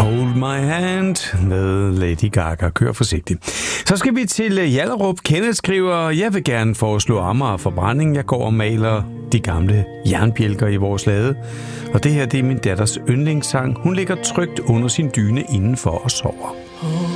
Hold My Hand med Lady Gaga. Kør forsigtigt. Så skal vi til Hjallerup. Kenneth skriver, jeg vil gerne foreslå Amager forbrænding. Jeg går og maler de gamle jernbjælker i vores lade. Og det her, det er min datters yndlingssang. Hun ligger trygt under sin dyne indenfor og sover.